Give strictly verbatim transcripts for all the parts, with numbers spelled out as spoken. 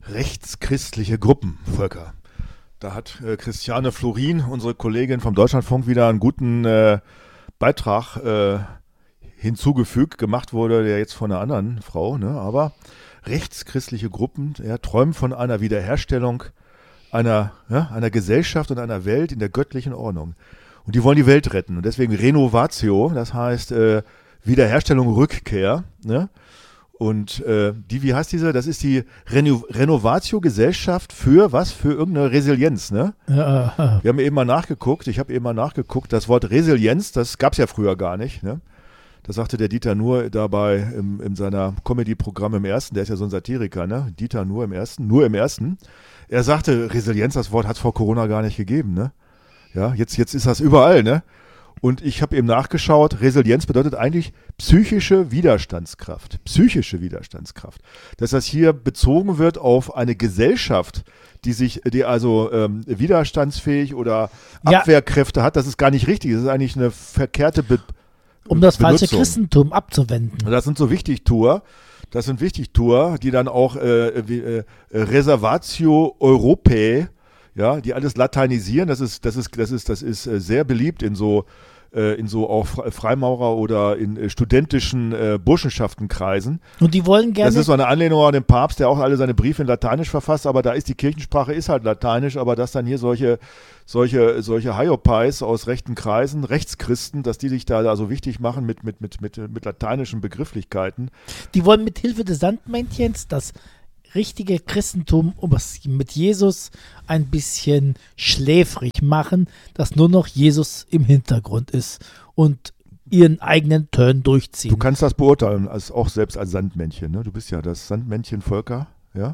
rechtschristliche Gruppen, Volker. Da hat äh, Christiane Florin, unsere Kollegin vom Deutschlandfunk, wieder einen guten äh, Beitrag äh, hinzugefügt. Gemacht wurde der jetzt von einer anderen Frau, ne? Aber rechtschristliche Gruppen ja, träumen von einer Wiederherstellung einer, ja, einer Gesellschaft und einer Welt in der göttlichen Ordnung. Und die wollen die Welt retten. Und deswegen Renovatio, das heißt äh, Wiederherstellung, Rückkehr, ne? Und äh, die, wie heißt diese? Das ist die Reno- Renovatio-Gesellschaft für was? Für irgendeine Resilienz, ne? Ja. Wir haben eben mal nachgeguckt, ich habe eben mal nachgeguckt, das Wort Resilienz, das gab es ja früher gar nicht, ne? Das sagte der Dieter Nuhr dabei im, in seiner Comedy-Programm im Ersten, der ist ja so ein Satiriker, ne? Dieter Nuhr im Ersten, nur im Ersten. Er sagte, Resilienz, das Wort hat es vor Corona gar nicht gegeben, ne? Ja, jetzt, jetzt ist das überall, ne? Und ich habe eben nachgeschaut, Resilienz bedeutet eigentlich psychische Widerstandskraft. Psychische Widerstandskraft. Dass das hier bezogen wird auf eine Gesellschaft, die sich, die also ähm, widerstandsfähig oder Ja. Abwehrkräfte hat, das ist gar nicht richtig. Das ist eigentlich eine verkehrte Be- Um das falsche Benutzung. Christentum abzuwenden. Und das sind so Wichtigtuer, das sind Wichtigtuer, die dann auch äh, wie, äh, Reservatio Europae, ja, die alles lateinisieren. Das ist, das ist, das ist, das ist äh, sehr beliebt in so, äh, in so auch Fre- Freimaurer oder in äh, studentischen äh, Burschenschaftenkreisen. Und die wollen gerne. Das ist so eine Anlehnung an den Papst, der auch alle seine Briefe in Lateinisch verfasst, aber da ist die Kirchensprache ist halt Lateinisch, aber dass dann hier solche, solche, solche Hyopies aus rechten Kreisen, Rechtschristen, dass die sich da, da so wichtig machen mit, mit, mit, mit, mit lateinischen Begrifflichkeiten. Die wollen mit Hilfe des Sandmännchens das richtige Christentum um es mit Jesus ein bisschen schläfrig machen, dass nur noch Jesus im Hintergrund ist und ihren eigenen Turn durchziehen. Du kannst das beurteilen, als, auch selbst als Sandmännchen. Ne? Du bist ja das Sandmännchen Volker, ja?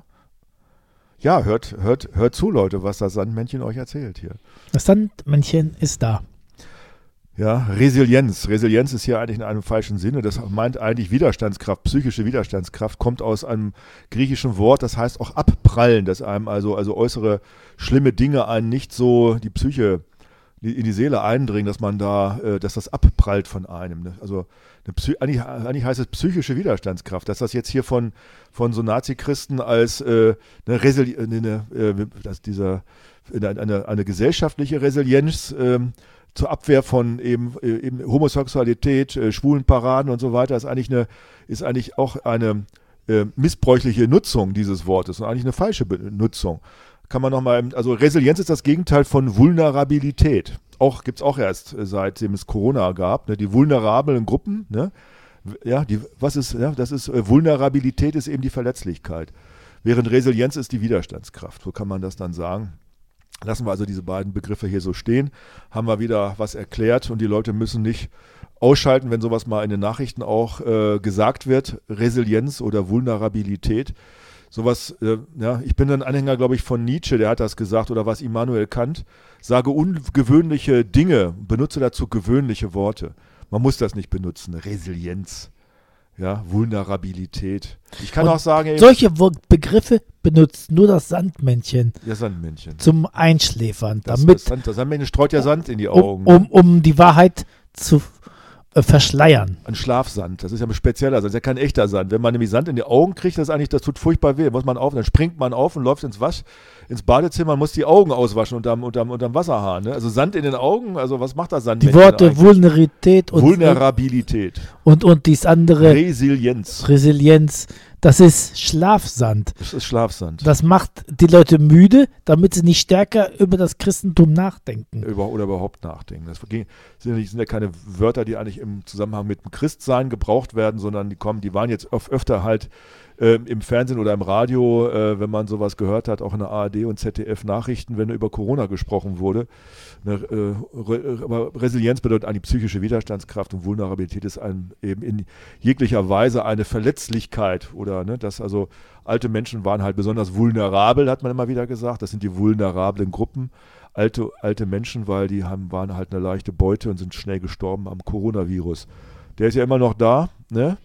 Ja, hört, hört, hört zu, Leute, was das Sandmännchen euch erzählt hier. Das Sandmännchen ist da. Ja, Resilienz. Resilienz ist hier eigentlich in einem falschen Sinne. Das meint eigentlich Widerstandskraft, psychische Widerstandskraft, kommt aus einem griechischen Wort, das heißt auch abprallen, dass einem also, also äußere schlimme Dinge einen nicht so die Psyche, die, in die Seele eindringen, dass man da, äh, dass das abprallt von einem. Ne? Also eine Psy- eigentlich, eigentlich heißt es psychische Widerstandskraft, dass das jetzt hier von, von so Nazi-Christen als äh, eine, Resili- eine, äh, dass dieser, eine, eine, eine gesellschaftliche Resilienz ähm, zur Abwehr von eben, äh, eben Homosexualität, äh, Schwulenparaden und so weiter, ist eigentlich eine, ist eigentlich auch eine äh, missbräuchliche Nutzung dieses Wortes und eigentlich eine falsche Benutzung. Kann man nochmal, also Resilienz ist das Gegenteil von Vulnerabilität. Auch gibt es auch erst äh, seitdem es Corona gab, ne, die vulnerablen Gruppen, ne? Ja, die, was ist, ja, das ist, äh, Vulnerabilität ist eben die Verletzlichkeit. Während Resilienz ist die Widerstandskraft, so kann man das dann sagen. Lassen wir also diese beiden Begriffe hier so stehen, haben wir wieder was erklärt und die Leute müssen nicht ausschalten, wenn sowas mal in den Nachrichten auch äh, gesagt wird, Resilienz oder Vulnerabilität. Sowas, äh, ja, ich bin ein Anhänger, glaube ich, von Nietzsche, der hat das gesagt, oder was Immanuel Kant, sage ungewöhnliche Dinge, benutze dazu gewöhnliche Worte. Man muss das nicht benutzen, Resilienz. Ja, Vulnerabilität. Ich kann Und auch sagen, eben, solche Wo- Begriffe benutzt nur das Sandmännchen ja, Sandmännchen. zum Einschläfern, Das, damit, das, Sand, das Sandmännchen streut ja Sand in die um, Augen. um, um die Wahrheit zu äh, verschleiern. Ein Schlafsand, das ist ja ein spezieller Sand, das ist ja kein echter Sand. Wenn man nämlich Sand in die Augen kriegt, das ist eigentlich, das tut furchtbar weh. Muss man auf, dann springt man auf und läuft ins Wasch, ins Badezimmer, muss die Augen auswaschen unterm, unterm, unterm Wasserhahn. Ne? Also Sand in den Augen, also was macht das Sand? Die Worte Vulnerabilität und, Vulnerabilität, und, und dies andere Resilienz, Resilienz, das ist Schlafsand. das ist Schlafsand. Das macht die Leute müde, damit sie nicht stärker über das Christentum nachdenken. Über, oder überhaupt nachdenken. Das ging, sind, ja nicht, sind ja keine Wörter, die eigentlich im Zusammenhang mit dem Christsein gebraucht werden, sondern die kommen, die waren jetzt oft, öfter halt äh, im Fernsehen oder im Radio, äh, wenn man sowas gehört hat, auch in der A R D und Z D F Nachrichten, wenn über Corona gesprochen wurde. Eine, äh, Re, aber Resilienz bedeutet eigentlich psychische Widerstandskraft und Vulnerabilität ist ein, eben in jeglicher Weise eine Verletzlichkeit oder ne, dass also alte Menschen waren halt besonders vulnerabel, hat man immer wieder gesagt. Das sind die vulnerablen Gruppen. Alte, alte Menschen, weil die haben, waren halt eine leichte Beute und sind schnell gestorben am Coronavirus. Der ist ja immer noch da, ne?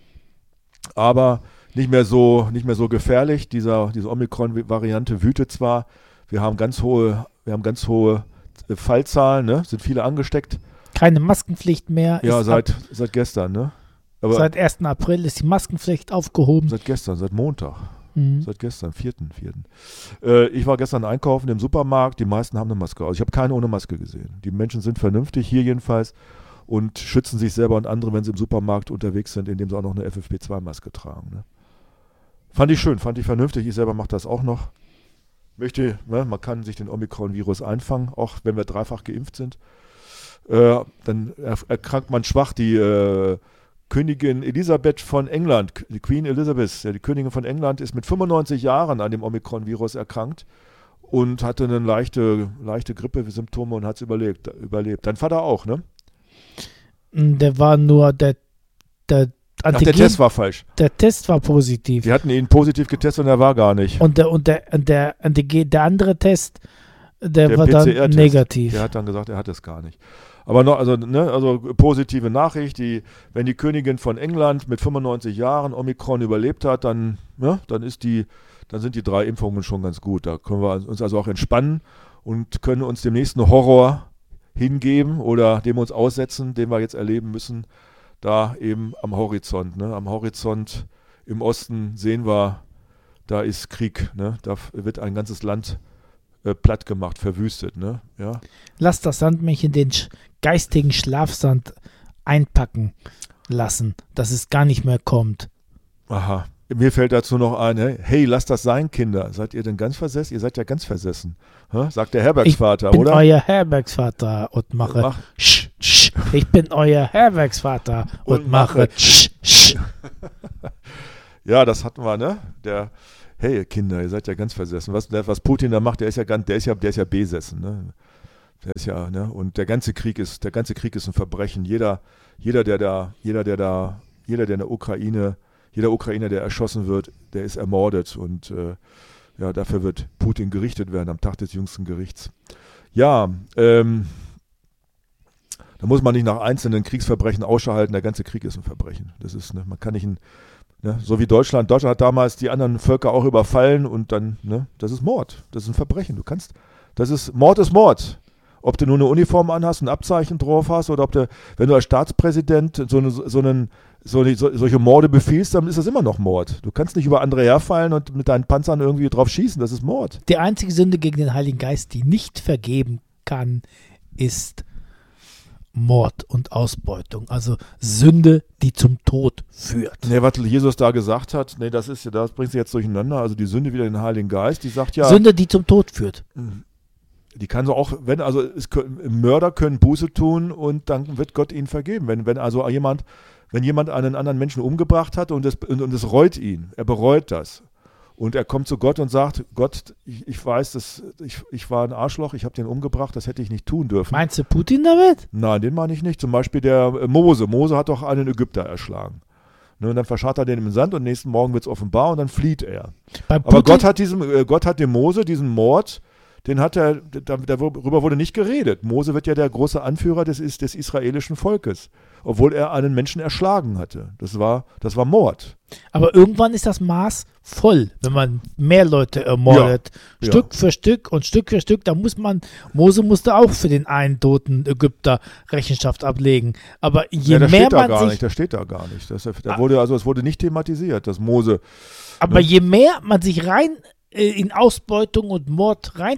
Aber nicht mehr so, nicht mehr so gefährlich. Dieser, diese Omikron-Variante wütet zwar. Wir haben ganz hohe, wir haben ganz hohe Fallzahlen, ne? Sind viele angesteckt. Keine Maskenpflicht mehr. Ja, ist seit, ab, seit gestern, ne? Aber seit ersten April ist die Maskenpflicht aufgehoben. seit gestern, seit Montag. Mhm. Seit gestern, vierten, vierten. Äh, ich war gestern einkaufen im Supermarkt, die meisten haben eine Maske. Also ich habe keine ohne Maske gesehen. Die Menschen sind vernünftig, hier jedenfalls, und schützen sich selber und andere, wenn sie im Supermarkt unterwegs sind, indem sie auch noch eine F F P zwei Maske tragen. Ne? Fand ich schön, fand ich vernünftig. Ich selber mache das auch noch. Möchte, ne, man kann sich den Omikron-Virus einfangen, auch wenn wir dreifach geimpft sind. Äh, dann erkrankt man schwach. Die äh, Königin Elisabeth von England, die Queen Elizabeth, ja, die Königin von England, ist mit fünfundneunzig Jahren an dem Omikron-Virus erkrankt und hatte eine leichte, leichte Grippesymptome und hat es überlebt, überlebt. Dein Vater auch, ne? Der war nur der, der Ach, der Test war falsch. Der Test war positiv. Die hatten ihn positiv getestet und er war gar nicht. Und der, und der, und der, und der, der andere Test, der, der war P C R dann Test, negativ. Der hat dann gesagt, er hat es gar nicht. Aber noch, also, ne, also positive Nachricht, die, wenn die Königin von England mit fünfundneunzig Jahren Omikron überlebt hat, dann, ne, dann ist die, dann sind die drei Impfungen schon ganz gut. Da können wir uns also auch entspannen und können uns dem nächsten Horror hingeben oder dem uns aussetzen, den wir jetzt erleben müssen, da eben am Horizont. Ne? Am Horizont im Osten sehen wir, da ist Krieg. Ne? Da wird ein ganzes Land äh, platt gemacht, verwüstet. Ne? Ja? Lass das Sandmännchen den sch- geistigen Schlafsand einpacken lassen, dass es gar nicht mehr kommt. Aha. Mir fällt dazu noch ein, hey, lasst das sein, Kinder. Seid ihr denn ganz versessen? Ihr seid ja ganz versessen. Hä? Sagt der Herbergsvater, ich bin oder? euer Herbergsvater und mache Mach. sch, sch. Ich bin euer Herbergsvater und, und mache sch, sch. Ja, das hatten wir, ne? Der, hey, Kinder, ihr seid ja ganz versessen. Was, der, was Putin da macht, der ist ja ganz, der ist ja, der ist ja besessen, ne? Der ist ja, ne? Und der ganze Krieg ist, der ganze Krieg ist ein Verbrechen. Jeder, jeder, der da, jeder, der da, jeder, der in der Ukraine Jeder Ukrainer, der erschossen wird, der ist ermordet und äh, ja, dafür wird Putin gerichtet werden am Tag des jüngsten Gerichts. Ja, ähm, da muss man nicht nach einzelnen Kriegsverbrechen Ausschau halten, der ganze Krieg ist ein Verbrechen. Das ist, ne, man kann nicht, ein, ne, so wie Deutschland, Deutschland hat damals die anderen Völker auch überfallen und dann, ne, das ist Mord, das ist ein Verbrechen. Du kannst, das ist, Mord ist Mord. Ob du nur eine Uniform anhast, ein Abzeichen drauf hast oder ob du, wenn du als Staatspräsident so, eine, so einen So, so, solche Morde befiehlst, dann ist das immer noch Mord. Du kannst nicht über andere herfallen und mit deinen Panzern irgendwie drauf schießen, das ist Mord. Die einzige Sünde gegen den Heiligen Geist, die nicht vergeben kann, ist Mord und Ausbeutung. Also Sünde, die zum Tod führt. Nee, was Jesus da gesagt hat, nee, das ist ja, das bringst du jetzt durcheinander. Also die Sünde wieder den Heiligen Geist, die sagt ja. Sünde, die zum Tod führt. Die kann so auch, wenn, also es, Mörder können Buße tun und dann wird Gott ihnen vergeben. Wenn, wenn also jemand. Wenn jemand einen anderen Menschen umgebracht hat und es, und, und es reut ihn, er bereut das und er kommt zu Gott und sagt, Gott, ich, ich weiß, dass ich, ich war ein Arschloch, ich habe den umgebracht, das hätte ich nicht tun dürfen. Meinst du Putin damit? Nein, den meine ich nicht. Zum Beispiel der äh, Mose. Mose hat doch einen Ägypter erschlagen. Ne, und dann verscharrt er den im Sand und nächsten Morgen wird es offenbar und dann flieht er. Aber Gott hat, diesem, äh, Gott hat dem Mose diesen Mord, den hat er, da, darüber wurde nicht geredet. Mose wird ja der große Anführer des, des israelischen Volkes, obwohl er einen Menschen erschlagen hatte. Das war, das war Mord. Aber irgendwann ist das Maß voll, wenn man mehr Leute ermordet. Ja, Stück ja. für Stück und Stück für Stück. Da muss man, Mose musste auch für den einen toten Ägypter Rechenschaft ablegen. Aber je ja, das mehr steht da man gar sich, nicht, das steht da gar nicht. Das, da wurde, also es wurde nicht thematisiert, dass Mose. aber ne? je mehr man sich rein in Ausbeutung und Mord rein,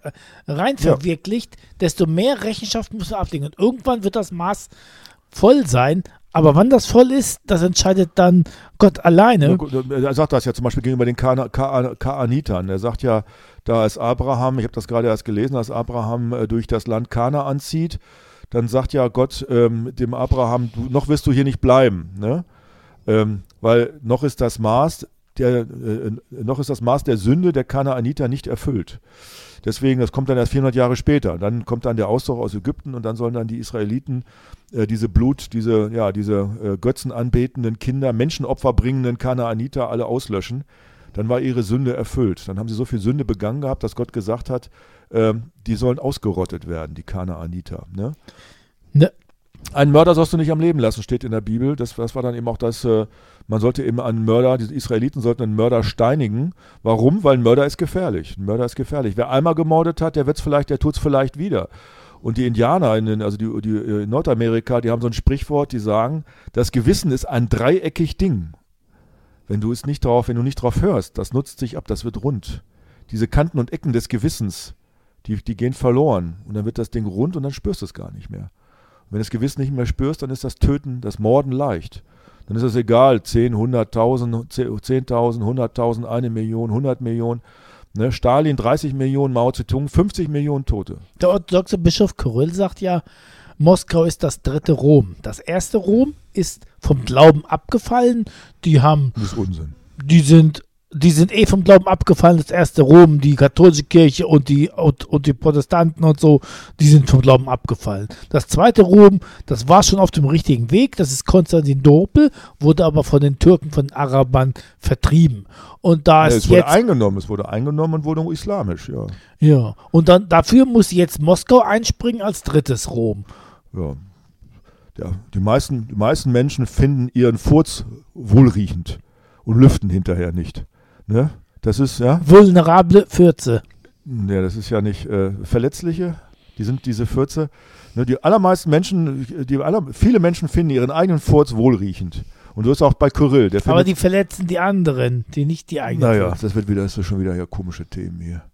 rein Ja. verwirklicht, desto mehr Rechenschaft muss man ablegen. Und irgendwann wird das Maß voll sein. Aber wann das voll ist, das entscheidet dann Gott alleine. Er sagt das ja zum Beispiel gegenüber den Kana- Ka- Kaanitern. Er sagt ja, da als Abraham, ich habe das gerade erst gelesen, als Abraham äh, durch das Land Kanaan zieht, dann sagt ja Gott ähm, dem Abraham, du, noch wirst du hier nicht bleiben, ne? ähm, weil noch ist das Maß der, äh, noch ist das Maß der Sünde der Kanaaniter nicht erfüllt. Deswegen, das kommt dann erst vierhundert Jahre später. Dann kommt dann der Auszug aus Ägypten und dann sollen dann die Israeliten äh, diese Blut, diese, ja, diese äh, götzenanbetenden Kinder, Menschenopfer bringenden Kanaaniter alle auslöschen. Dann war ihre Sünde erfüllt. Dann haben sie so viel Sünde begangen gehabt, dass Gott gesagt hat, äh, die sollen ausgerottet werden, die Kanaaniter. Ne? Ne. Einen Mörder sollst du nicht am Leben lassen, steht in der Bibel. Das, das war dann eben auch das, äh, man sollte eben einen Mörder, die Israeliten sollten einen Mörder steinigen. Warum? Weil ein Mörder ist gefährlich. Ein Mörder ist gefährlich. Wer einmal gemordet hat, der wird's vielleicht, der tut's vielleicht wieder. Und die Indianer, in den, also die, die in Nordamerika, die haben so ein Sprichwort, die sagen, das Gewissen ist ein dreieckig Ding. Wenn du es nicht drauf, wenn du nicht drauf hörst, das nutzt sich ab, das wird rund. Diese Kanten und Ecken des Gewissens, die, die gehen verloren. Und dann wird das Ding rund und dann spürst du es gar nicht mehr. Und wenn du das Gewissen nicht mehr spürst, dann ist das Töten, das Morden leicht. Dann ist es egal, zehn, hunderttausend, zehntausend, hunderttausend, eine Million, hundert Millionen. Ne? Stalin dreißig Millionen, Mao Zedong fünfzig Millionen Tote. Der orthodoxe Bischof Kyrill sagt ja, Moskau ist das dritte Rom. Das erste Rom ist vom Glauben abgefallen. Die haben, Das ist Unsinn. die sind, die sind eh vom Glauben abgefallen. Das erste Rom, die katholische Kirche und die und, und die Protestanten und so, die sind vom Glauben abgefallen. Das zweite Rom, das war schon auf dem richtigen Weg. Das ist Konstantinopel, wurde aber von den Türken, von den Arabern vertrieben. Und da Ja, ist es wurde jetzt eingenommen, es wurde eingenommen und wurde islamisch, ja. ja und dann dafür muss jetzt Moskau einspringen als drittes Rom. Ja. Ja, die meisten, die meisten Menschen finden ihren Furz wohlriechend und lüften hinterher nicht. Ne? Das ist, ja, Vulnerable Fürze. ja, das ist ja nicht äh, verletzliche, die sind diese Fürze. Ne, die allermeisten Menschen, die aller, viele Menschen finden ihren eigenen Furz wohlriechend. Und du hast auch bei Kyrill, der Aber findet, die verletzen die anderen, die nicht die eigenen. naja, Fürze. das wird wieder, das ist schon wieder ja komische Themen hier.